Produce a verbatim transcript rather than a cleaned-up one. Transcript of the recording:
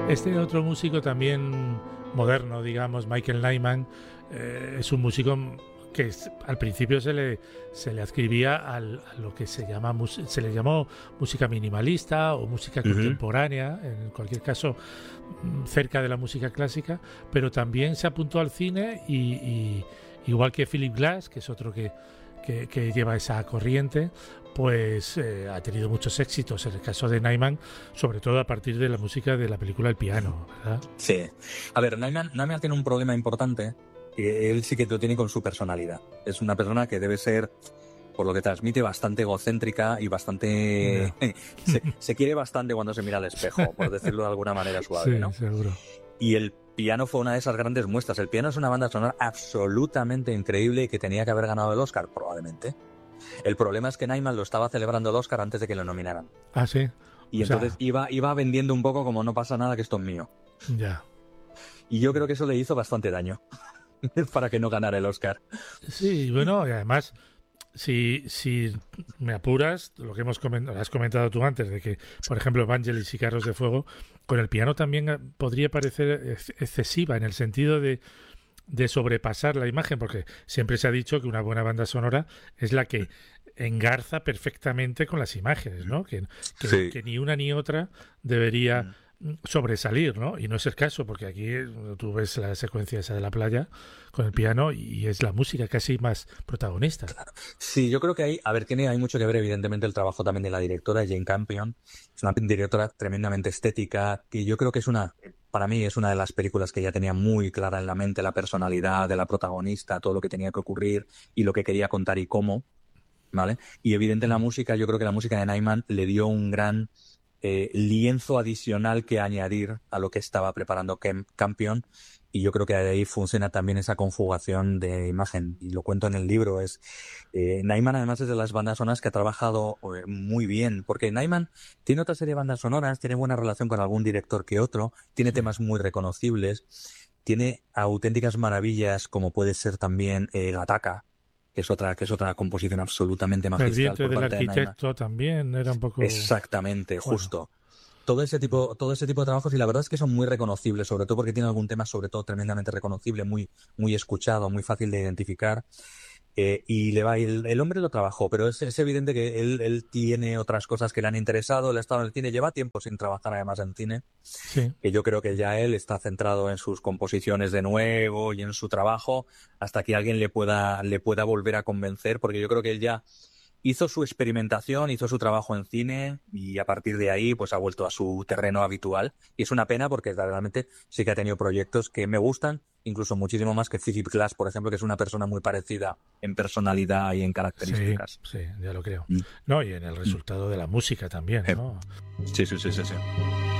Este otro músico también moderno, digamos, Michael Nyman, eh, es un músico que es, al principio se le se le adscribía al, a lo que se llama se le llamó música minimalista o música uh-huh. contemporánea, en cualquier caso cerca de la música clásica, pero también se apuntó al cine y, y igual que Philip Glass, que es otro que, que, que lleva esa corriente, pues eh, ha tenido muchos éxitos en el caso de Nyman, sobre todo a partir de la música de la película El piano, ¿verdad? Sí. A ver, Nyman, Nyman tiene un problema importante, que él sí que lo tiene con su personalidad. Es una persona que debe ser, por lo que transmite, bastante egocéntrica y bastante... Yeah. se, se quiere bastante cuando se mira al espejo, por decirlo de alguna manera suave, sí, ¿no? Seguro. Y el piano fue una de esas grandes muestras. El piano es una banda sonora absolutamente increíble y que tenía que haber ganado el Oscar, probablemente. El problema es que Nyman lo estaba celebrando el Oscar antes de que lo nominaran. Ah, sí. Y o entonces sea... iba, iba vendiendo un poco como no pasa nada, que esto es mío. Ya. Y yo creo que eso le hizo bastante daño para que no ganara el Oscar. Sí, bueno, y además, si, si me apuras, lo que hemos comentado, has comentado tú antes, de que, por ejemplo, Vangelis y Carros de Fuego, con el piano también podría parecer excesiva en el sentido de de sobrepasar la imagen, porque siempre se ha dicho que una buena banda sonora es la que engarza perfectamente con las imágenes, ¿no? Que, que, sí. que ni una ni otra debería sobresalir, ¿no? Y no es el caso, porque aquí tú ves la secuencia esa de la playa con el piano y es la música casi más protagonista. Claro. Sí, yo creo que hay, a ver, tiene hay mucho que ver evidentemente el trabajo también de la directora, Jane Campion. Es una directora tremendamente estética, que yo creo que es una... Para mí es una de las películas que ya tenía muy clara en la mente la personalidad de la protagonista, todo lo que tenía que ocurrir y lo que quería contar y cómo, ¿vale? Y evidente en la música, yo creo que la música de Nyman le dio un gran eh, lienzo adicional que añadir a lo que estaba preparando Campion, y yo creo que de ahí funciona también esa conjugación de imagen, y lo cuento en el libro. Es eh, Nyman además es de las bandas sonoras que ha trabajado eh, muy bien, porque Nyman tiene otra serie de bandas sonoras, tiene buena relación con algún director que otro, tiene sí. temas muy reconocibles, tiene auténticas maravillas como puede ser también eh, Gattaca, que es otra que es otra composición absolutamente magistral. El viento del arquitecto también era un poco... Exactamente, bueno. justo. Todo ese tipo, todo ese tipo de trabajos, y la verdad es que son muy reconocibles, sobre todo porque tiene algún tema, sobre todo tremendamente reconocible, muy, muy escuchado, muy fácil de identificar. Eh, y le va, el, el hombre lo trabajó, pero es, es evidente que él, él tiene otras cosas que le han interesado. Él ha estado en el cine, lleva tiempo sin trabajar además en cine, sí. que yo creo que ya él está centrado en sus composiciones de nuevo y en su trabajo, hasta que alguien le pueda, le pueda volver a convencer, porque yo creo que él ya hizo su experimentación, hizo su trabajo en cine y a partir de ahí pues ha vuelto a su terreno habitual. Y es una pena porque realmente sí que ha tenido proyectos que me gustan, incluso muchísimo más que Philip Glass, por ejemplo, que es una persona muy parecida en personalidad y en características. Sí, sí, ya lo creo. Mm. No, y en el resultado mm. de la música también, ¿no? Sí, sí, sí, sí, sí.